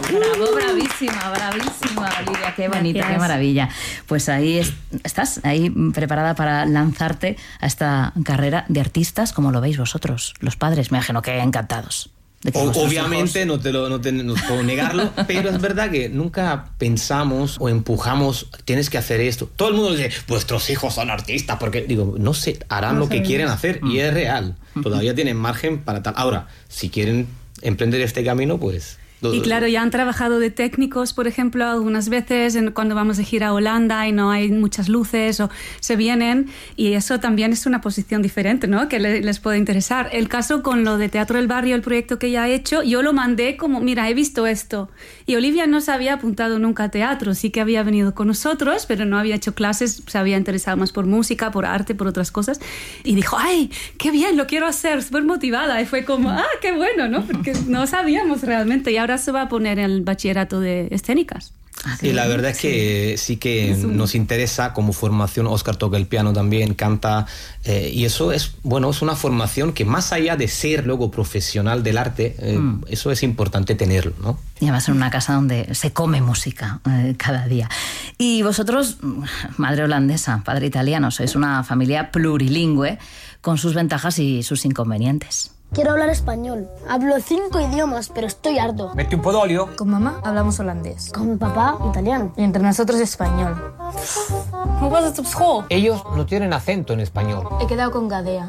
Bravo, bravísima, Olivia, qué bonito, qué maravilla. Pues ahí estás, ahí preparada para lanzarte a esta carrera de artistas, como lo veis vosotros, los padres, me imagino que encantados. Obviamente no puedo negarlo, pero es verdad que nunca pensamos o empujamos, tienes que hacer esto. Todo el mundo dice, vuestros hijos son artistas, porque digo, no sé, harán lo que quieren hacer y es real. Todavía tienen margen para tal. Ahora, si quieren emprender este camino, pues... Y claro, ya han trabajado de técnicos, por ejemplo, algunas veces cuando vamos de gira a Holanda y no hay muchas luces o se vienen, y eso también es una posición diferente, ¿no? Que les puede interesar. El caso con lo de Teatro del Barrio, el proyecto que ella ha hecho, yo lo mandé como, mira, he visto esto. Y Olivia no se había apuntado nunca a teatro, sí que había venido con nosotros, pero no había hecho clases, se había interesado más por música, por arte, por otras cosas. Y dijo, ¡ay, qué bien, lo quiero hacer! Súper motivada. Y fue como, ¡ah, qué bueno!, ¿no? Porque no sabíamos realmente. Y ahora se va a poner el bachillerato de escénicas. Y la verdad es que sí que nos interesa como formación. Óscar toca el piano también, canta, y eso es, bueno, es una formación que más allá de ser luego profesional del arte, eso es importante tenerlo, ¿no? Y además en una casa donde se come música cada día. Y vosotros, madre holandesa, padre italiano, sois una familia plurilingüe con sus ventajas y sus inconvenientes. Quiero hablar español. Hablo 5 idiomas, pero estoy harto. Mete un po' d'olio. Con mamá hablamos holandés. Con mi papá, italiano. Y entre nosotros español. ¿Cómo vas a tu school? Ellos no tienen acento en español. He quedado con Gadea.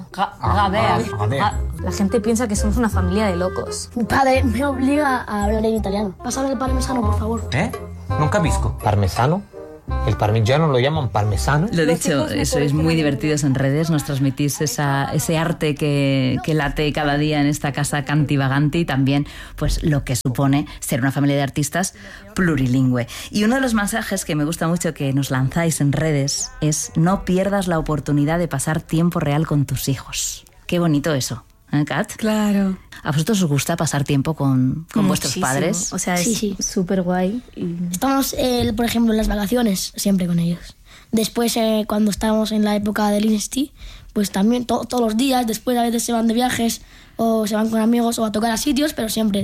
Gadea. La gente piensa que somos una familia de locos. Mi padre me obliga a hablar en italiano. Pásame el parmesano, por favor. Non capisco. ¿Parmesano? El parmigiano lo llaman parmesano. Lo dicho, sois muy divertidos en redes, nos transmitís ese arte que late cada día en esta casa Canti Vaganti, y también pues lo que supone ser una familia de artistas plurilingüe. Y uno de los mensajes que me gusta mucho que nos lanzáis en redes es: no pierdas la oportunidad de pasar tiempo real con tus hijos. Qué bonito eso, ¿eh, Kat? Claro. ¿A vosotros os gusta pasar tiempo con vuestros padres? O sea, es súper guay. Estamos, por ejemplo, en las vacaciones, siempre con ellos. Después, cuando estábamos en la época del Insti, pues también todos los días. Después a veces se van de viajes o se van con amigos o a tocar a sitios, pero siempre.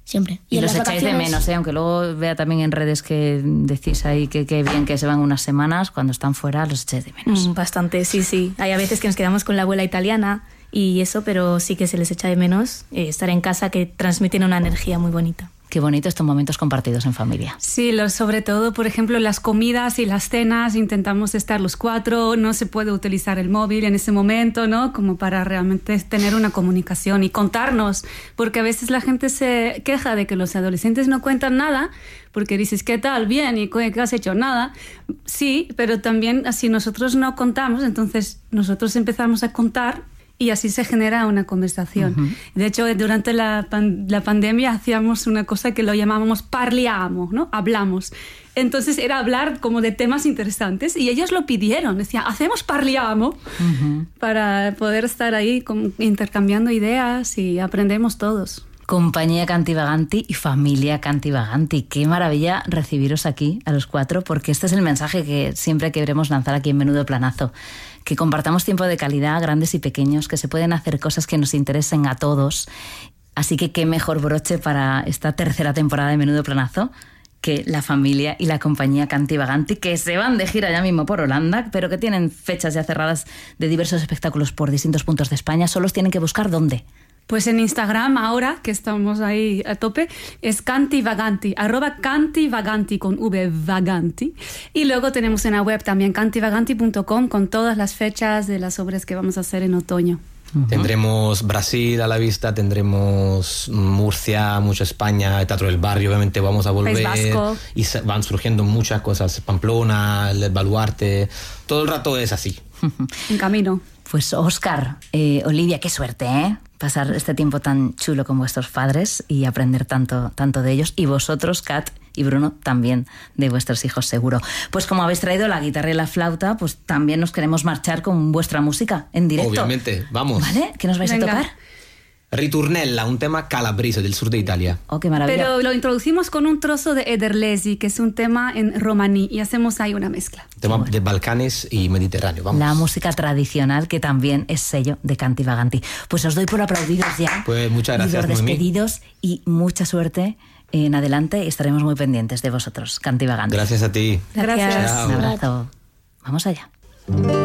Y los echáis de menos, aunque luego vea también en redes que decís ahí que bien que se van unas semanas, cuando están fuera los echáis de menos. Bastante, sí. Hay a veces que nos quedamos con la abuela italiana y eso, pero sí que se les echa de menos estar en casa, que transmiten una energía muy bonita. Qué bonito estos momentos compartidos en familia. Sí, sobre todo, por ejemplo, las comidas y las cenas, intentamos estar los 4, no se puede utilizar el móvil en ese momento, ¿no? Como para realmente tener una comunicación y contarnos, porque a veces la gente se queja de que los adolescentes no cuentan nada, porque dices, ¿qué tal? Bien, ¿y qué has hecho? Nada. Sí, pero también así nosotros no contamos, entonces nosotros empezamos a contar y así se genera una conversación. Uh-huh. De hecho, durante la pandemia hacíamos una cosa que lo llamábamos parliamo, ¿no? Hablamos. Entonces era hablar como de temas interesantes y ellos lo pidieron. Decían, hacemos parliamo, uh-huh, para poder estar ahí intercambiando ideas y aprendemos todos. Compañía Canti Vaganti y familia Canti Vaganti. Qué maravilla recibiros aquí a los 4, porque este es el mensaje que siempre queremos lanzar aquí en Menudo Planazo. Que compartamos tiempo de calidad, grandes y pequeños, que se pueden hacer cosas que nos interesen a todos. Así que qué mejor broche para esta tercera temporada de Menudo Planazo que la familia y la compañía Canti Vaganti, que se van de gira ya mismo por Holanda, pero que tienen fechas ya cerradas de diversos espectáculos por distintos puntos de España. Solo los tienen que buscar ¿dónde? Pues en Instagram ahora, que estamos ahí a tope, es Canti Vaganti, @cantivaganti con V Vaganti. Y luego tenemos en la web también cantivaganti.com con todas las fechas de las obras que vamos a hacer en otoño. Uh-huh. Tendremos Brasil a la vista, tendremos Murcia, mucho España, el Teatro del Barrio, obviamente vamos a volver. País Vasco. Y van surgiendo muchas cosas, Pamplona, el Baluarte, todo el rato es así. En camino. Pues Óscar, Olivia, qué suerte, ¿eh? Pasar este tiempo tan chulo con vuestros padres y aprender tanto de ellos. Y vosotros, Kat y Bruno, también de vuestros hijos, seguro. Pues como habéis traído la guitarra y la flauta, pues también nos queremos marchar con vuestra música en directo. Obviamente, vamos. ¿Vale? ¿Qué nos vais a tocar? Ritornella, un tema calabrese del sur de Italia. Oh, qué maravilla. Pero lo introducimos con un trozo de Ederlesi, que es un tema en romaní, y hacemos ahí una mezcla. Tema de Balcanes y Mediterráneo, vamos. La música tradicional, que también es sello de Canti Vaganti. Pues os doy por aplaudidos ya. Pues muchas gracias, y por despedidos y mucha suerte en adelante y estaremos muy pendientes de vosotros, Cantivagantes. Gracias a ti. Gracias. Chao. Un abrazo. Vamos allá.